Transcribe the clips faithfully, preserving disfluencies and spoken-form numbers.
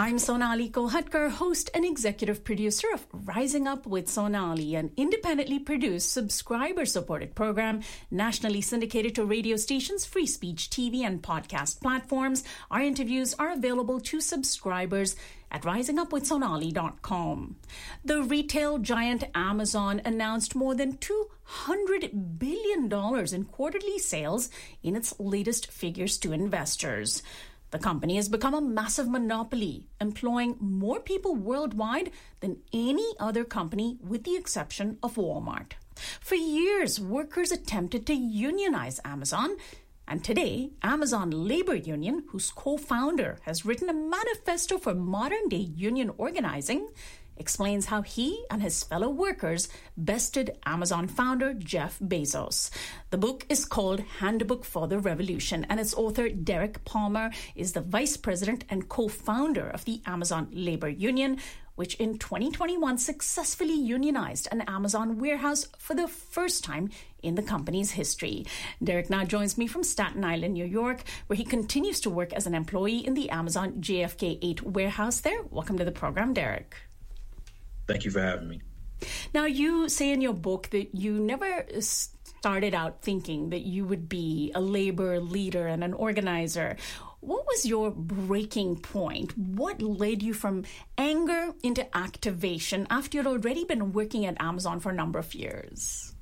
I'm Sonali Kolhatkar, host and executive producer of Rising Up with Sonali, an independently produced, subscriber-supported program nationally syndicated to radio stations, free speech T V, and podcast platforms. Our interviews are available to subscribers at rising up with sonali dot com. The retail giant Amazon announced more than two hundred billion dollars in quarterly sales in its latest figures to investors. The company has become a massive monopoly, employing more people worldwide than any other company with the exception of Walmart. For years, workers attempted to unionize Amazon, and today, Amazon Labor Union, whose co-founder has written a manifesto for modern-day union organizing, explains how he and his fellow workers bested Amazon founder Jeff Bezos. The book is called Handbook for the Revolution, and its author, Derek Palmer, is the vice president and co-founder of the Amazon Labor Union, which in twenty twenty-one successfully unionized an Amazon warehouse for the first time in the company's history. Derek now joins me from Staten Island, New York, where he continues to work as an employee in the Amazon J F K eight warehouse there. Welcome to the program, Derek. Thank you for having me. Now, you say in your book that you never started out thinking that you would be a labor leader and an organizer. What was your breaking point? What led you from anger into activation after you'd already been working at Amazon for a number of years?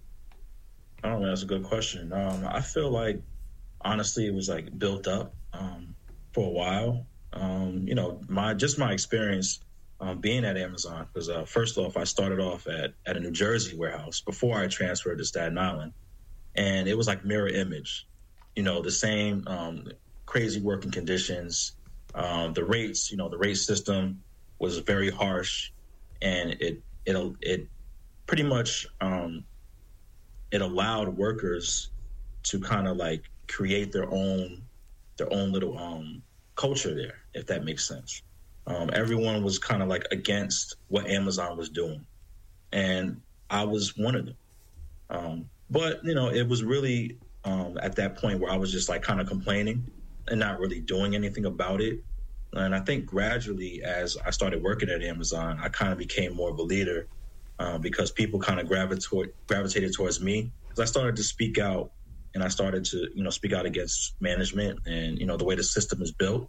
I don't know. That's a good question. Um, I feel like, honestly, it was like built up um, for a while. Um, you know, my just my experience Um, being at Amazon, because uh, first off, I started off at, at a New Jersey warehouse before I transferred to Staten Island. And it was like mirror image, you know, the same um, crazy working conditions, um, the rates, you know, the rate system was very harsh, and it it it pretty much um, it allowed workers to kind of like create their own their own little um, culture there, if that makes sense. Um, everyone was kind of like against what Amazon was doing, and I was one of them. Um, but, you know, it was really um, at that point where I was just like kind of complaining and not really doing anything about it. And I think gradually as I started working at Amazon, I kind of became more of a leader uh, because people kind of gravitated, gravitated towards me, because I started to speak out, and I started to, you know, speak out against management and, you know, the way the system is built.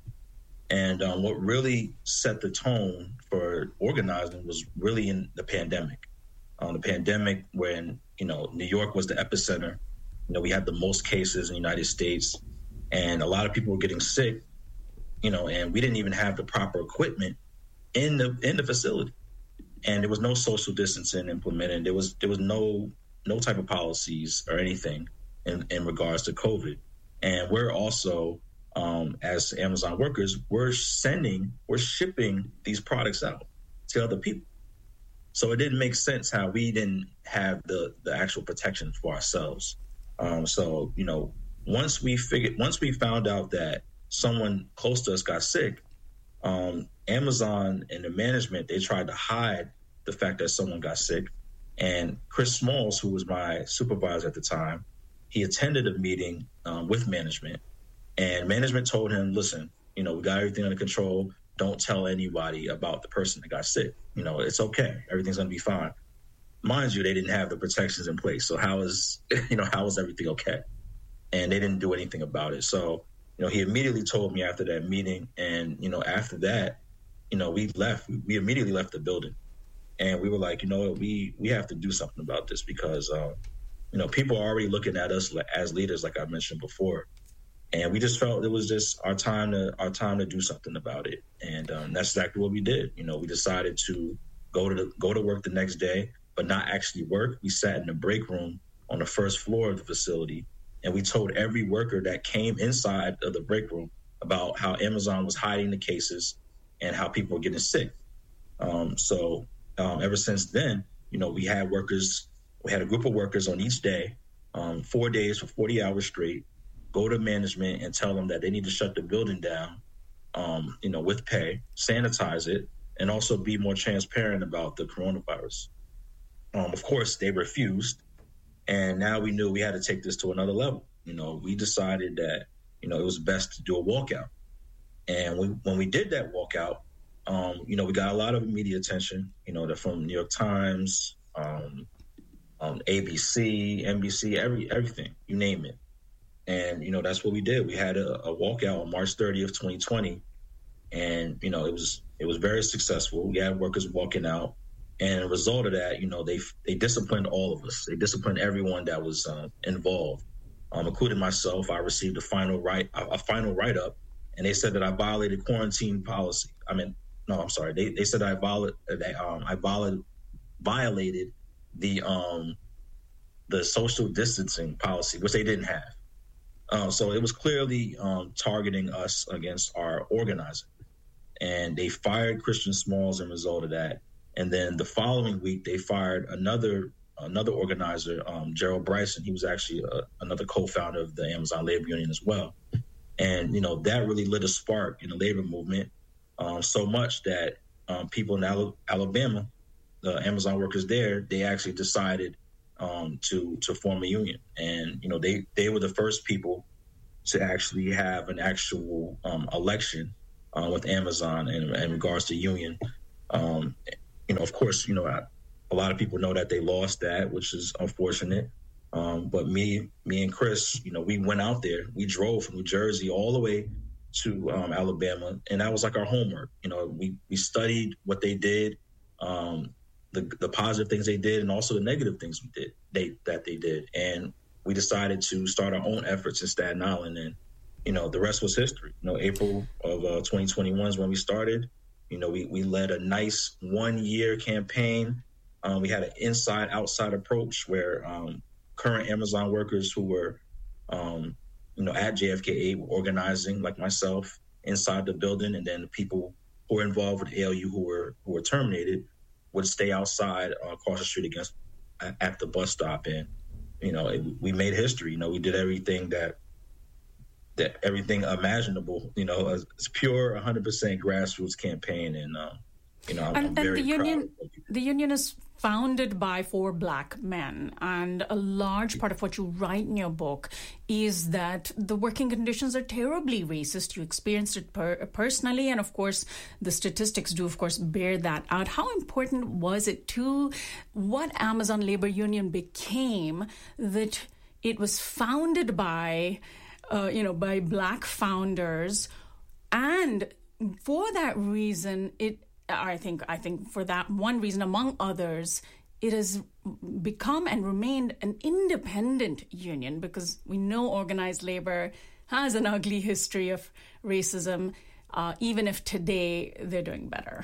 And um, what really set the tone for organizing was really in the pandemic. Um, the pandemic, when, you know, New York was the epicenter. You know, we had the most cases in the United States, and a lot of people were getting sick, you know, and we didn't even have the proper equipment in the in the facility. And there was no social distancing implemented. There was there was no no type of policies or anything in, in regards to COVID. And we're also Um, as Amazon workers, we're sending, we're shipping these products out to other people. So it didn't make sense how we didn't have the, the actual protection for ourselves. Um, so, you know, once we figured, once we found out that someone close to us got sick, um, Amazon and the management, they tried to hide the fact that someone got sick. And Chris Smalls, who was my supervisor at the time, he attended a meeting um, with management. And management told him, listen, you know, we got everything under control. Don't tell anybody about the person that got sick. You know, it's okay. Everything's going to be fine. Mind you, they didn't have the protections in place. So how is, you know, how is everything okay? And they didn't do anything about it. So, you know, he immediately told me after that meeting. And, you know, after that, you know, we left. We immediately left the building. And we were like, you know what, we, we have to do something about this because, uh, you know, people are already looking at us as leaders, like I mentioned before. And we just felt it was just our time to our time to do something about it. And um, that's exactly what we did. You know, we decided to go to the, go to work the next day, but not actually work. We sat in the break room on the first floor of the facility, and we told every worker that came inside of the break room about how Amazon was hiding the cases and how people were getting sick. Um, so um, ever since then, you know, we had workers, we had a group of workers on each day, um, four days for forty hours straight, go to management and tell them that they need to shut the building down, um, you know, with pay, sanitize it, and also be more transparent about the coronavirus. Um, of course, they refused. And now we knew we had to take this to another level. You know, we decided that, you know, it was best to do a walkout. And we, when we did that walkout, um, you know, we got a lot of media attention. You know, they're from New York Times, um, um, A B C, N B C, every everything, you name it. And, you know, that's what we did. We had a, a walkout on March thirtieth, twenty twenty. And, you know, it was it was very successful. We had workers walking out. And as a result of that, you know, they they disciplined all of us. They disciplined everyone that was uh, involved, um, including myself. I received a final write a, a final write up, and they said that I violated quarantine policy. I mean, no, I'm sorry. They they said I violated that um, I violated violated the um, the social distancing policy, which they didn't have. Uh, so it was clearly um, targeting us against our organizing, and they fired Christian Smalls as a result of that. And then the following week, they fired another another organizer, um, Gerald Bryson. He was actually a, another co-founder of the Amazon Labor Union as well. And, you know, that really lit a spark in the labor movement, um, so much that um, people in Al- Alabama, the Amazon workers there, they actually decided um, to to form a union. And, you know, they, they were the first people to actually have an actual um, election uh, with Amazon in, in regards to union. Um, You know, of course, you know, I, a lot of people know that they lost that, which is unfortunate. Um, but me, me and Chris, you know, we went out there. We drove from New Jersey all the way to um, Alabama, and that was like our homework. You know, we we studied what they did, um, the the positive things they did, and also the negative things we did they that they did. And we decided to start our own efforts in Staten Island, and you know, the rest was history. You know, April of uh, twenty twenty-one is when we started. You know, we, we led a nice one-year campaign. Um, we had an inside-outside approach where um, current Amazon workers who were, um, you know, at J F K eight were organizing, like myself, inside the building, and then the people who were involved with A L U who were who were terminated would stay outside uh, across the street against at the bus stop. And you know, it, we made history. You know, we did everything that. That everything imaginable, you know, it's pure one hundred percent grassroots campaign, and um, you know, I'm, and, I'm very and the proud. union, the union is founded by four Black men, and a large part of what you write in your book is that the working conditions are terribly racist. You experienced it per- personally, and of course, the statistics do, of course, bear that out. How important was it to what Amazon Labor Union became that it was founded by? Uh, you know, by Black founders, and for that reason, it. I think. I think for that one reason, among others, it has become and remained an independent union, because we know organized labor has an ugly history of racism, uh, even if today they're doing better.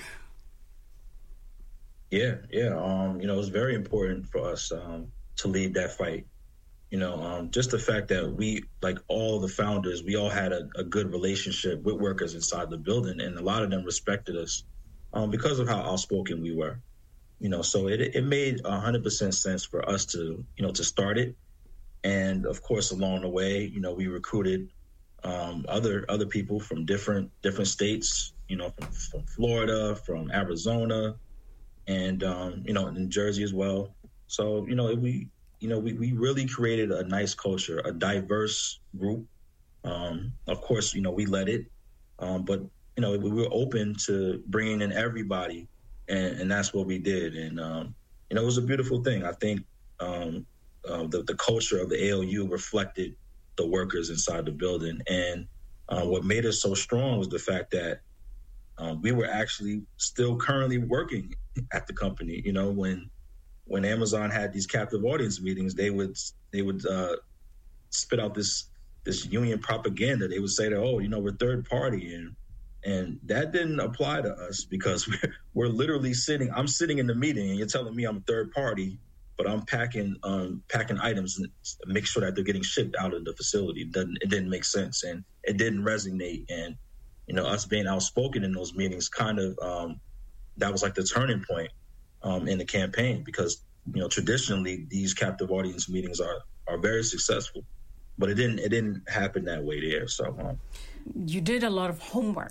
Yeah, yeah. Um, you know, it's very important for us um, to lead that fight. You know, um, just the fact that we, like all the founders, we all had a, a good relationship with workers inside the building, and a lot of them respected us um, because of how outspoken we were. You know, so it it made one hundred percent sense for us to, you know, to start it. And of course, along the way, you know, we recruited um, other other people from different different states, you know, from, from Florida, from Arizona, and, um, you know, New Jersey as well. So, you know, we. You know, we, we really created a nice culture, a diverse group. Um, of course, you know, we led it, um, but, you know, we were open to bringing in everybody, and, and that's what we did. And, um, you know, it was a beautiful thing. I think um, uh, the, the culture of the A L U reflected the workers inside the building. And uh, what made us so strong was the fact that um, we were actually still currently working at the company, you know, when When Amazon had these captive audience meetings, they would they would uh, spit out this this union propaganda. They would say that, oh, you know, we're third party, and and that didn't apply to us, because we're, we're literally sitting. I'm sitting in the meeting, and you're telling me I'm a third party, but I'm packing um, packing items and make sure that they're getting shipped out of the facility. It doesn't it didn't make sense, and it didn't resonate. And you know, us being outspoken in those meetings, kind of um, that was like the turning point. Um, in the campaign, because you know traditionally these captive audience meetings are are very successful, but it didn't it didn't happen that way there. So um, you did a lot of homework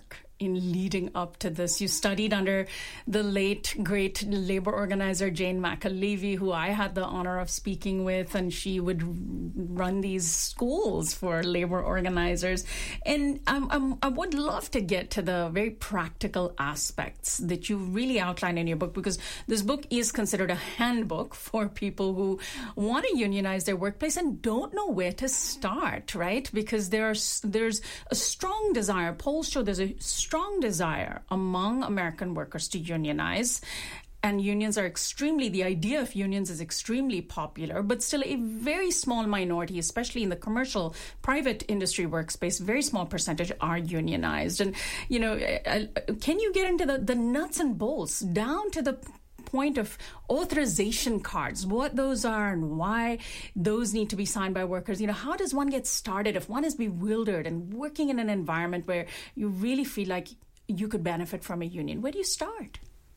in leading up to this? You studied under the late, great labor organizer Jane McAlevey, who I had the honor of speaking with, and she would run these schools for labor organizers. And um, um, I would love to get to the very practical aspects that you really outline in your book, because this book is considered a handbook for people who want to unionize their workplace and don't know where to start, right? Because there's there's a strong desire. Polls show there's a strong desire among American workers to unionize. And unions are extremely, the idea of unions is extremely popular, but still a very small minority, especially in the commercial, private industry workspace, very small percentage are unionized. And, you know, can you get into the, the nuts and bolts, down to the point of authorization cards, what those are and why those need to be signed by workers? You know, how does one get started if one is bewildered and working in an environment where you really feel like you could benefit from a union? Where do you start?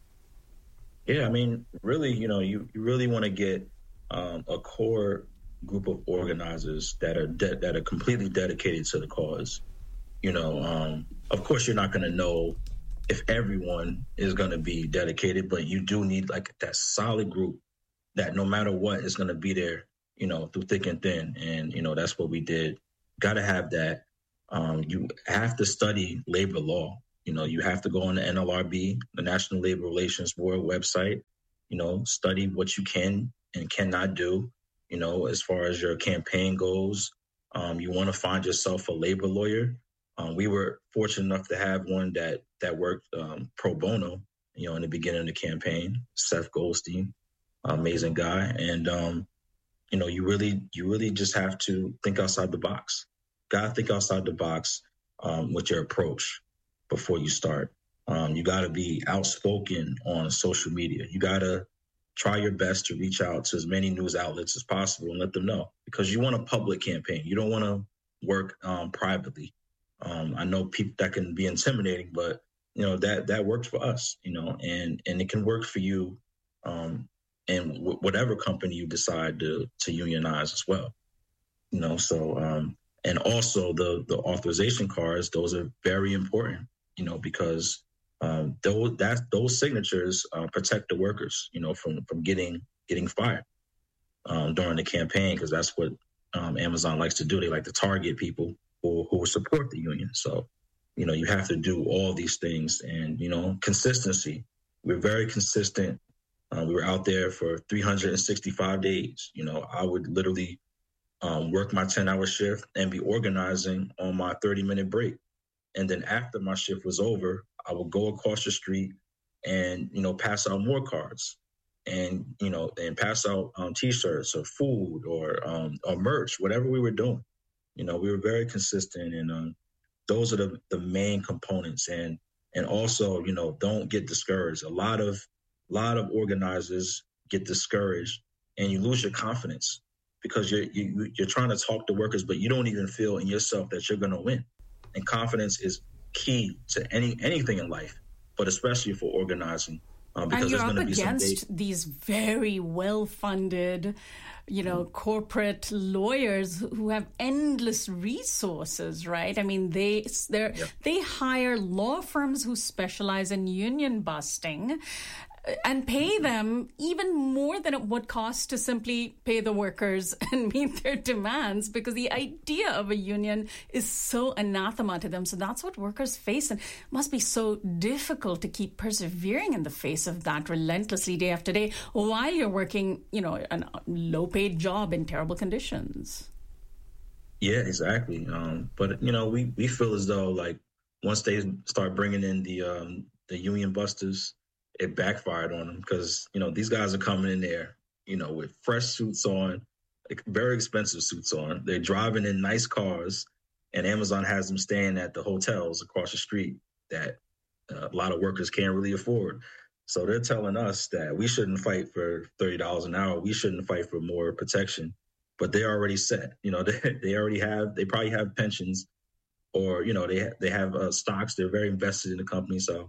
Yeah, I mean, really, you know, you, you really want to get um, a core group of organizers that are de- that are completely dedicated to the cause. You know, um, of course, you're not going to know if everyone is going to be dedicated, but you do need like that solid group that no matter what is going to be there, you know, through thick and thin. And, you know, that's what we did. Got to have that. Um, you have to study labor law. You know, you have to go on the N L R B, the National Labor Relations Board website, you know, study what you can and cannot do, you know, as far as your campaign goes. Um, you want to find yourself a labor lawyer. Um, we were fortunate enough to have one that that worked um, pro bono, you know, in the beginning of the campaign, Seth Goldstein, amazing guy. And, um, you know, you really, you really just have to think outside the box. Got to think outside the box um, with your approach before you start. Um, you got to be outspoken on social media. You got to try your best to reach out to as many news outlets as possible and let them know, because you want a public campaign. You don't want to work um, privately. Um, I know people that can be intimidating, but you know that that works for us. You know, and and it can work for you, um, and w- whatever company you decide to to unionize as well. You know, so um, and also the the authorization cards; those are very important. You know, because um, those that those signatures uh, protect the workers. You know, from from getting getting fired um, during the campaign, because that's what um, Amazon likes to do. They like to target people who, who support the union. So, you know, you have to do all these things, and you know, consistency. We're very consistent. Uh, we were out there for three hundred sixty-five days. You know, I would literally um, work my ten-hour shift and be organizing on my thirty-minute break. And then after my shift was over, I would go across the street and, you know, pass out more cards and, you know, and pass out um, T-shirts or food or um, or merch, whatever we were doing. You know, we were very consistent, and um, those are the, the main components. And and also, you know, don't get discouraged. A lot of a lot of organizers get discouraged, and you lose your confidence because you're you, you're trying to talk to workers, but you don't even feel in yourself that you're going to win. And confidence is key to any anything in life, but especially for organizing. Um, because and you're there's up going to be against some these very well-funded, you know, corporate lawyers who have endless resources, right? I mean, they they yeah. they hire law firms who specialize in union busting and pay them even more than it would cost to simply pay the workers and meet their demands, because the idea of a union is so anathema to them. So that's what workers face, and must be so difficult to keep persevering in the face of that relentlessly day after day while you're working, you know, a low-paid job in terrible conditions. Yeah, exactly. Um, but, you know, we, we feel as though, like, once they start bringing in the um, the union busters, it backfired on them, because, you know, these guys are coming in there, you know, with fresh suits on, like very expensive suits on. They're driving in nice cars, and Amazon has them staying at the hotels across the street that uh, a lot of workers can't really afford. So they're telling us that we shouldn't fight for thirty dollars an hour. We shouldn't fight for more protection, but they're already set. You know, they, they already have, they probably have pensions, or, you know, they, ha- they have uh, stocks. They're very invested in the company. So,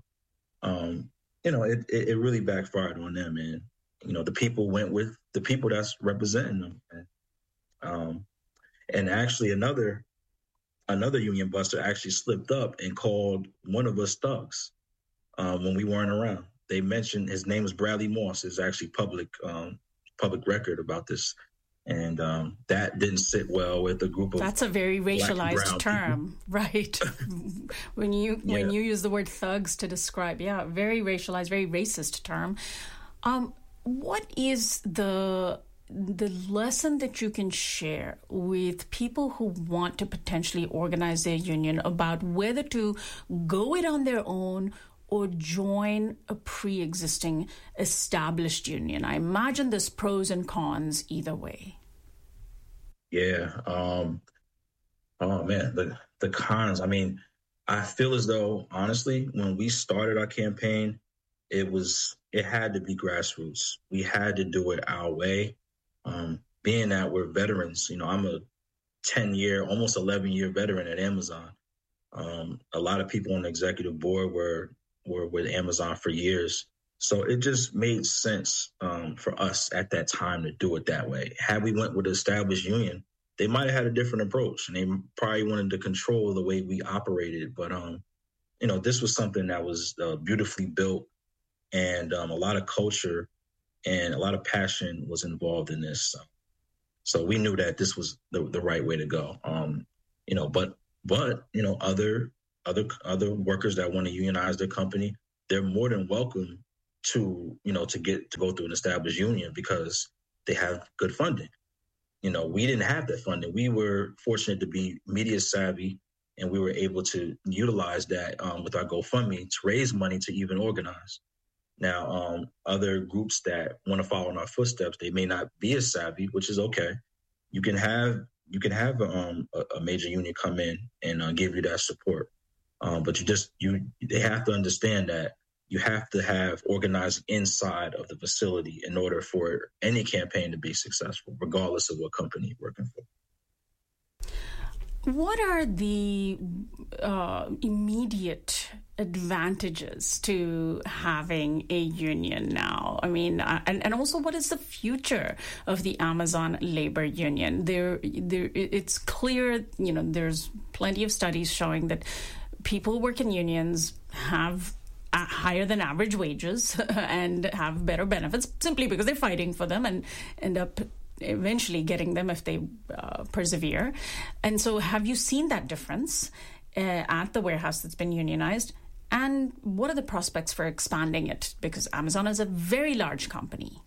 um, you know, it, it, it really backfired on them. And, you know, the people went with the people that's representing them. And, um, and actually another another union buster actually slipped up and called one of us thugs um, when we weren't around. They mentioned his name was Bradley Moss. It's actually public um, public record about this. And um, that didn't sit well with a group of That's a very racialized term, people. Right? when you yeah. when you use the word thugs to describe, yeah, very racialized, very racist term. Um, what is the the lesson that you can share with people who want to potentially organize their union about whether to go it on their own or join a pre-existing established union? I imagine there's pros and cons either way. Yeah. Um, oh, man, the, the cons. I mean, I feel as though, honestly, when we started our campaign, it was, it had to be grassroots. We had to do it our way. Um, being that we're veterans, you know, I'm a ten-year, almost eleven-year veteran at Amazon. Um, a lot of people on the executive board were were with Amazon for years. So it just made sense um, for us at that time to do it that way. Had we went with an established union, they might have had a different approach, and they probably wanted to control the way we operated. But, um, you know, this was something that was uh, beautifully built, and um, a lot of culture and a lot of passion was involved in this. So, so we knew that this was the, the right way to go. Um, you know, but, but, you know, other Other other workers that want to unionize their company, they're more than welcome to, you know, to get to go through an established union because they have good funding. You know, we didn't have that funding. We were fortunate to be media savvy, and we were able to utilize that um, with our GoFundMe to raise money to even organize. Now, um, other groups that want to follow in our footsteps, they may not be as savvy, which is okay. You can have you can have um, a, a major union come in and uh, give you that support. Um, but you just you they have to understand that you have to have organizing inside of the facility in order for any campaign to be successful, regardless of what company you're working for. What are the uh, immediate advantages to having a union now? I mean, uh, and, and also what is the future of the Amazon labor union? There, there, it's clear, you know, there's plenty of studies showing that people who work in unions have higher than average wages and have better benefits simply because they're fighting for them and end up eventually getting them if they uh, persevere. And so have you seen that difference uh, at the warehouse that's been unionized? And what are the prospects for expanding it? Because Amazon is a very large company.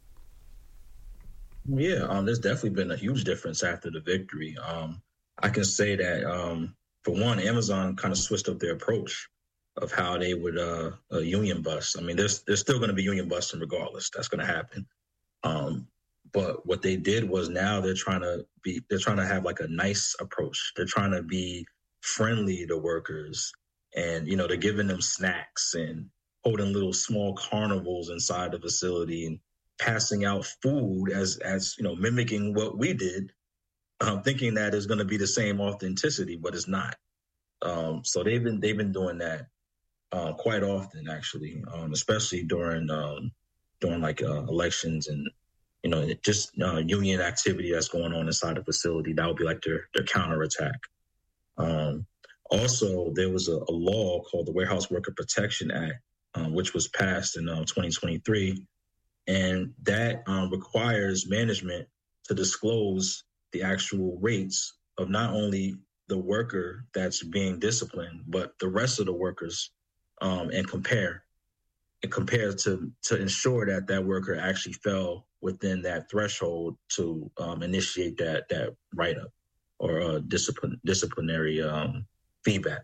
Yeah, um, there's definitely been a huge difference after the victory. Um, I can say that, um, for one, Amazon kind of switched up their approach of how they would uh, uh, union bust. I mean, there's there's still going to be union busting regardless. That's going to happen. Um, but what they did was now they're trying to be they're trying to have like a nice approach. They're trying to be friendly to workers, and you know they're giving them snacks and holding little small carnivals inside the facility and passing out food as as you know mimicking what we did. Um, thinking that it's going to be the same authenticity, but it's not. Um, so they've been they've been doing that uh, quite often, actually, um, especially during um, during like uh, elections and you know just uh, union activity that's going on inside the facility. That would be like their their counterattack. Um, also, there was a, a law called the Warehouse Worker Protection Act, um, which was passed in uh, twenty twenty-three, and that um, requires management to disclose the actual rates of not only the worker that's being disciplined, but the rest of the workers, um, and compare and compare to to ensure that that worker actually fell within that threshold to um, initiate that that write-up or uh, discipline disciplinary um, feedback.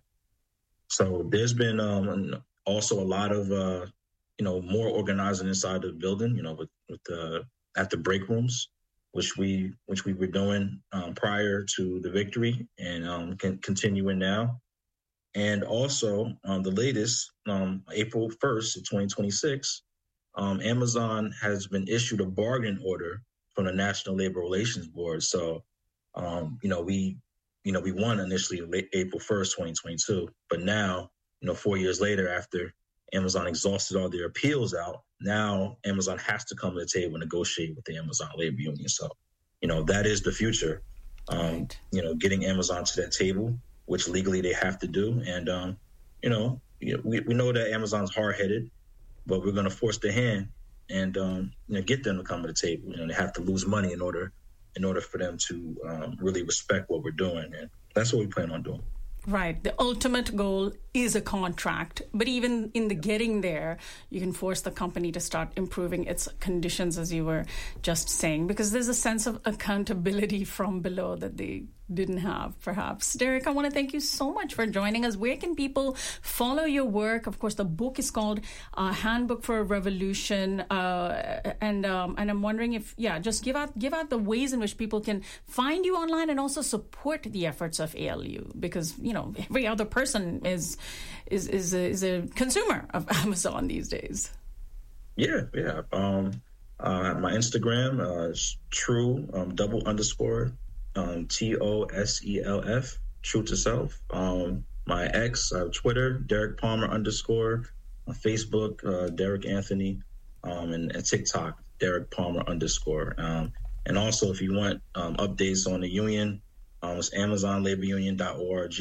So there's been um, also a lot of uh, you know more organizing inside the building, you know, with with the at the break rooms, which we which we were doing um, prior to the victory and um, can continuing now. And also um, the latest, um, April first of twenty twenty-six, um, Amazon has been issued a bargain order from the National Labor Relations Board. So, um, you know, we, you know, we won initially April first, twenty twenty-two, but now, you know, four years later, after Amazon exhausted all their appeals out, now Amazon has to come to the table and negotiate with the Amazon labor union. So, you know, that is the future. Um, right. You know, getting Amazon to that table which legally they have to do. And, um, you know, we, we know that Amazon's hard-headed, but we're going to force their hand and, um, you know, get them to come to the table. You know, they have to lose money in order in order for them to um, really respect what we're doing. And that's what we plan on doing. Right. The ultimate goal is a contract. But even in the getting there, you can force the company to start improving its conditions, as you were just saying, because there's a sense of accountability from below that they didn't have, perhaps. Derek, I want to thank you so much for joining us. Where can people follow your work? Of course, the book is called uh, Handbook for a Revolution. Uh, and um, and I'm wondering if, yeah, just give out give out the ways in which people can find you online and also support the efforts of A L U, because, you know, every other person is is is a, is a consumer of Amazon these days. Yeah, yeah. Um, uh, my Instagram uh, is true um, double underscore um, T O S E L F, true to self. Um, my ex, uh, Twitter, Derek Palmer underscore. Uh, Facebook, uh, Derek Anthony, um, and, and TikTok, Derek Palmer underscore. Um, and also, if you want um, updates on the union, um, it's amazon labor union dot org.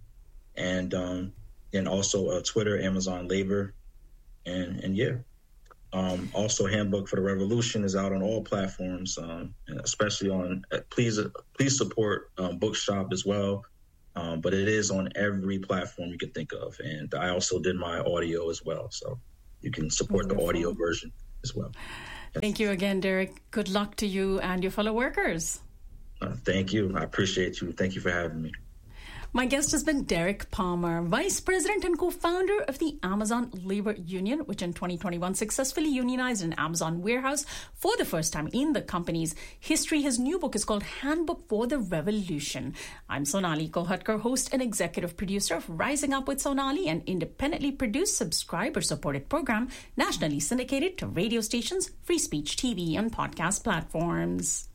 And um, and also uh, Twitter, Amazon Labor, and and yeah. Um, also, Handbook for the Revolution is out on all platforms, um, especially on. Uh, please, uh, please support um, Bookshop as well, um, but it is on every platform you can think of. And I also did my audio as well, so you can support Wonderful. The audio version as well. Yes. Thank you again, Derek. Good luck to you and your fellow workers. Uh, thank you. I appreciate you. Thank you for having me. My guest has been Derek Palmer, Vice President and co-founder of the Amazon Labor Union, which in twenty twenty-one successfully unionized an Amazon warehouse for the first time in the company's history. His new book is called Handbook for the Revolution. I'm Sonali Kolhatkar, host and executive producer of Rising Up with Sonali, an independently produced, subscriber-supported program nationally syndicated to radio stations, free speech T V, and podcast platforms.